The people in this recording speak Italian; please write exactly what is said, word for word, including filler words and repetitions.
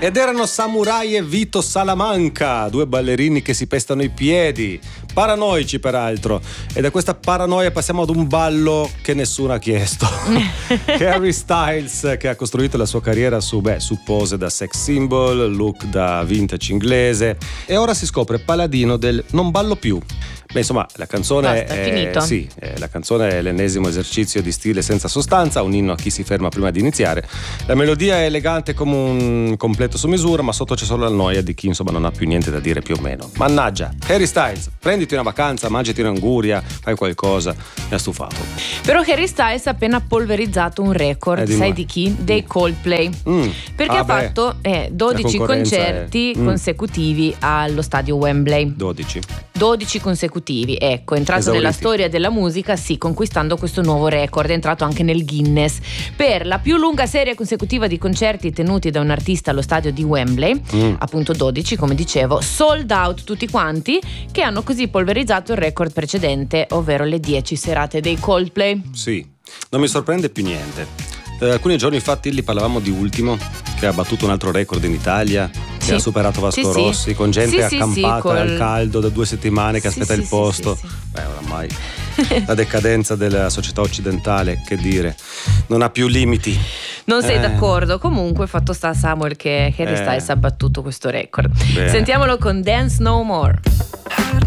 Ed erano Samurai e Vito Salamanca, due ballerini che si pestano i piedi, paranoici peraltro. E da questa paranoia passiamo ad un ballo che nessuno ha chiesto. Harry Styles, che ha costruito la sua carriera su, beh, su pose da sex symbol, look da vintage inglese, e ora si scopre paladino del non ballo più. Beh, insomma, la canzone Basta, è, finito. sì, eh, la canzone è l'ennesimo esercizio di stile senza sostanza, un inno a chi si ferma prima di iniziare. La melodia è elegante come un completo su misura, ma sotto c'è solo la noia di chi insomma non ha più niente da dire più o meno. Mannaggia, Harry Styles, prenditi una vacanza, mangiati un'anguria, fai qualcosa, mi ha stufato. Però Harry Styles ha appena polverizzato un record, Eh, di sai noi. di chi? Dei Coldplay. Mm. Perché Ah, ha beh, fatto eh, dodici la concorrenza concerti è- mm. consecutivi allo stadio Wembley. dodici. dodici consecutivi, ecco, è entrato Esauriti. nella storia della musica, sì, conquistando questo nuovo record, è entrato anche nel Guinness per la più lunga serie consecutiva di concerti tenuti da un artista allo stadio di Wembley, Mm. appunto dodici, come dicevo, sold out tutti quanti, che hanno così polverizzato il record precedente, ovvero le dieci serate dei Coldplay. Sì, non mi sorprende più niente. Eh, alcuni giorni infatti lì parlavamo di Ultimo, che ha battuto un altro record in Italia, che Sì. ha superato Vasco Sì, sì. Rossi, con gente Sì, sì, accampata sì, col- al caldo da due settimane che Sì, aspetta sì, il sì, posto. sì, sì. Beh, oramai la decadenza della società occidentale, che dire, non ha più limiti. Non sei Eh. d'accordo? Comunque fatto sta, Samuel, che Harry Eh. Styles ha battuto questo record. Bene. Sentiamolo con Dance No More.